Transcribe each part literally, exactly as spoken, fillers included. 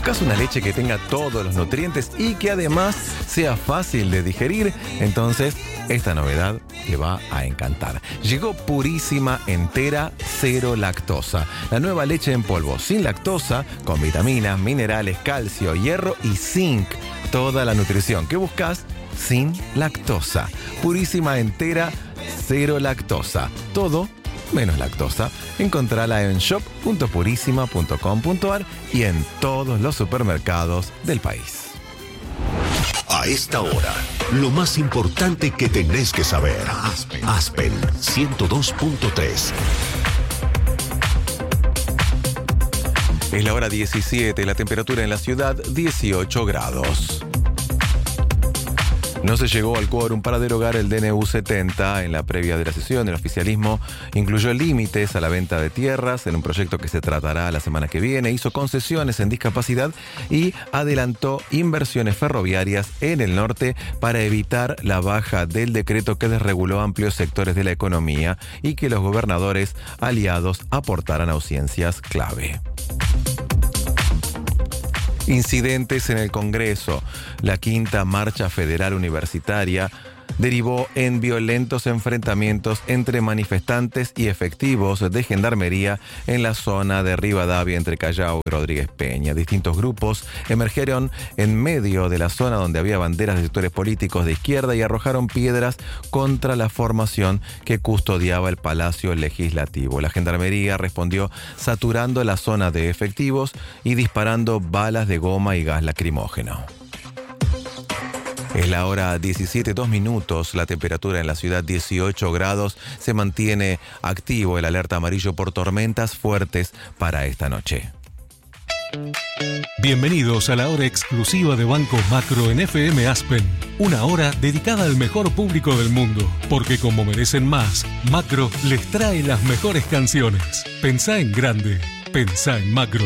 ¿Buscas una leche que tenga todos los nutrientes y que además sea fácil de digerir? Entonces, esta novedad te va a encantar. Llegó Purísima Entera Cero Lactosa. La nueva leche en polvo sin lactosa, con vitaminas, minerales, calcio, hierro y zinc. Toda la nutrición que buscas sin lactosa. Purísima Entera Cero Lactosa. Todo menos lactosa. Encontrala en shop punto purísima punto com punto a r y en todos los supermercados del país. A esta hora, lo más importante que tenés que saber. Aspen, Aspen ciento dos punto tres. Es la hora diecisiete, la temperatura en la ciudad dieciocho grados. No se llegó al quórum para derogar el D N U setenta. En la previa de la sesión, el oficialismo incluyó límites a la venta de tierras en un proyecto que se tratará la semana que viene, hizo concesiones en discapacidad y adelantó inversiones ferroviarias en el norte para evitar la baja del decreto que desreguló amplios sectores de la economía y que los gobernadores aliados aportaran audiencias clave. Incidentes en el Congreso. La quinta marcha federal universitaria derivó en violentos enfrentamientos entre manifestantes y efectivos de gendarmería en la zona de Rivadavia entre Callao y Rodríguez Peña. Distintos grupos emergieron en medio de la zona donde había banderas de sectores políticos de izquierda y arrojaron piedras contra la formación que custodiaba el Palacio Legislativo. La gendarmería respondió saturando la zona de efectivos y disparando balas de goma y gas lacrimógeno. Es la hora diecisiete, dos minutos, la temperatura en la ciudad dieciocho grados, se mantiene activo el alerta amarillo por tormentas fuertes para esta noche. Bienvenidos a la hora exclusiva de Banco Macro en F M Aspen, una hora dedicada al mejor público del mundo, porque como merecen más, Macro les trae las mejores canciones. Pensá en grande, pensá en Macro.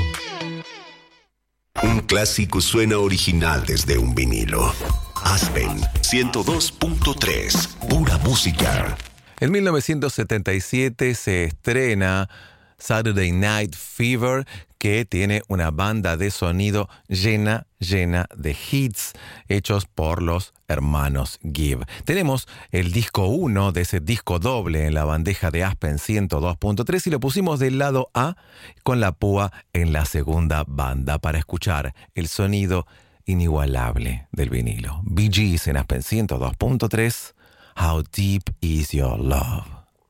Un clásico suena original desde un vinilo. Aspen ciento dos punto tres, pura música. En mil novecientos setenta y siete se estrena Saturday Night Fever, que tiene una banda de sonido llena, llena de hits hechos por los hermanos Gibb. Tenemos el disco uno de ese disco doble en la bandeja de Aspen ciento dos punto tres y lo pusimos del lado A con la púa en la segunda banda para escuchar el sonido inigualable del vinilo. Bee Gees en Aspen ciento dos punto tres. How Deep Is Your Love.